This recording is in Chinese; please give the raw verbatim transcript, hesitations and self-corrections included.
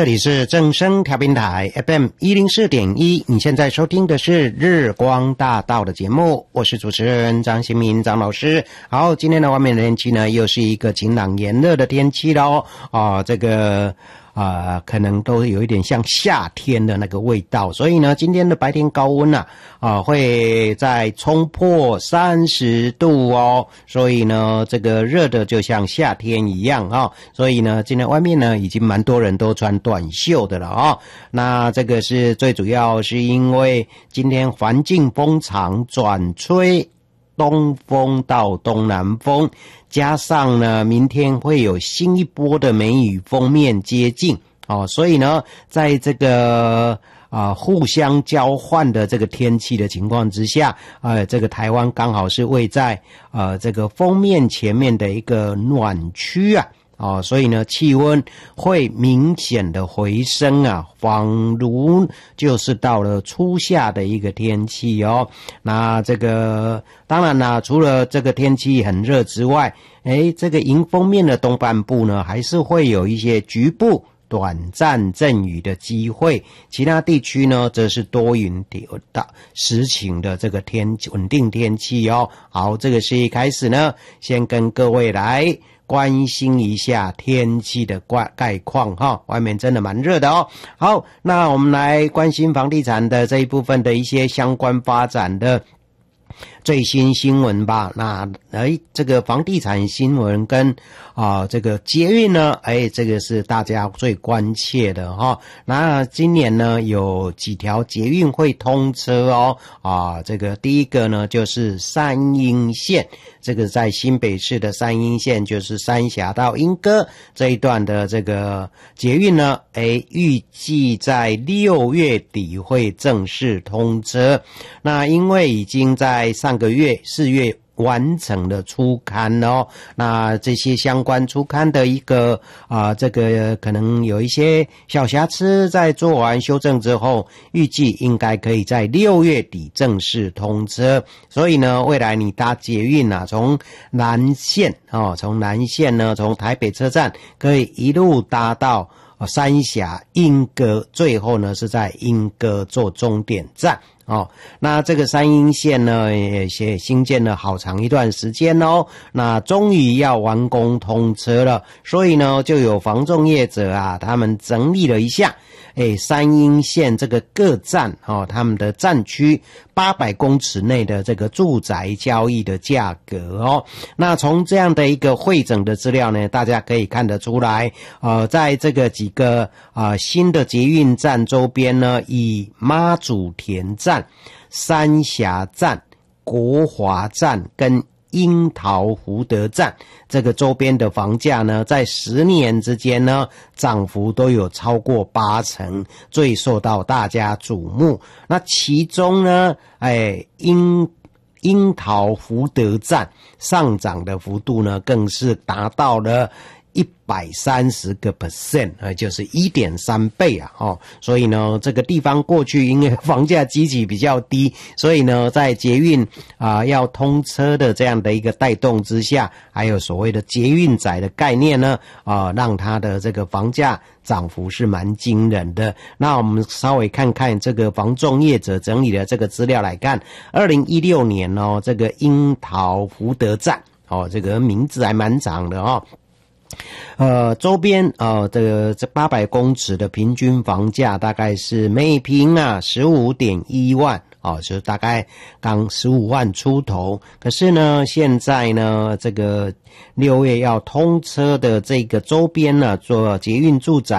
这里是正声调频台 F M 一零四点一，你现在收听的是日光大道的节目，我是主持人张新民张老师。好，今天的外面的天气呢，又是一个晴朗炎热的天气咯。啊，这个啊、呃，可能都有一点像夏天的那个味道，所以呢，今天的白天高温啊，啊，会再冲破三十度哦，所以呢，这个热的就像夏天一样啊、哦，所以呢，今天外面呢，已经蛮多人都穿短袖的了啊、哦。那这个是最主要是因为今天环境风场转吹东风到东南风，加上呢，明天会有新一波的梅雨锋面接近哦，所以呢，在这个啊、呃、互相交换的这个天气的情况之下，呃，这个台湾刚好是位在呃这个锋面前面的一个暖区啊。哦，所以呢，气温会明显的回升啊，仿如就是到了初夏的一个天气哦。那这个当然啦，除了这个天气很热之外，诶，这个迎风面的东半部呢，还是会有一些局部短暂阵雨的机会，其他地区呢，则是多云到时晴的这个天稳定天气哦。好，这个是一开始呢，先跟各位来关心一下天气的概况哈，外面真的蛮热的哦。好，那我们来关心房地产的这一部分的一些相关发展的最新新闻吧。那哎，这个房地产新闻跟啊这个捷运呢，哎，这个是大家最关切的哈。那今年呢，有几条捷运会通车哦。啊，这个第一个呢就是三鶯线，这个在新北市的三鶯线，就是三峡到鶯歌这一段的这个捷运呢，哎，预计在六月底会正式通车。那因为已经在上个月四月完成了初勘哦，那这些相关初勘的一个啊、呃，这个可能有一些小瑕疵，在做完修正之后，预计应该可以在六月底正式通车。所以呢，未来你搭捷运啊，从南线哦，从南线呢，从台北车站可以一路搭到三峡鶯歌，最后呢是在鶯歌做终点站。哦，那这个三鶯线呢，也也新建了好长一段时间哦，那终于要完工通车了，所以呢，就有房仲业者啊，他们整理了一下，诶，三鶯线这个各站哦，他们的站区八百公尺内的这个住宅交易的价格哦，那从这样的一个汇整的资料呢，大家可以看得出来，呃，在这个几个啊、呃、新的捷运站周边呢，以妈祖田站、三峡站、国华站跟樱桃福德站这个周边的房价呢，在十年之间呢，涨幅都有超过八成，最受到大家瞩目。那其中呢，哎，樱樱桃福德站上涨的幅度呢，更是达到了一百三十个 percent， 呃，就是 一点三 倍啊，哦，所以呢，这个地方过去因为房价基期比较低，所以呢，在捷运啊、呃、要通车的这样的一个带动之下，还有所谓的捷运仔的概念呢，啊、呃，让它的这个房价涨幅是蛮惊人的。那我们稍微看看这个房仲业者整理的这个资料来看，二零一六年哦，这个樱桃福德站哦，这个名字还蛮长的哦。呃，周边呃，这个这八百公尺的平均房价大概是每平啊 十五点一万。哦，就是大概刚十五万出头。可是呢，现在呢，这个六月要通车的这个周边呢，做捷运住宅